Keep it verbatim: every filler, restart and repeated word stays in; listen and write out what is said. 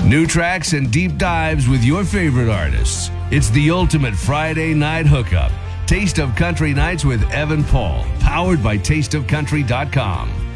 New tracks and deep dives with your favorite artists. It's the ultimate Friday night hookup. Taste of Country Nights with Evan Paul, powered by taste of country dot com.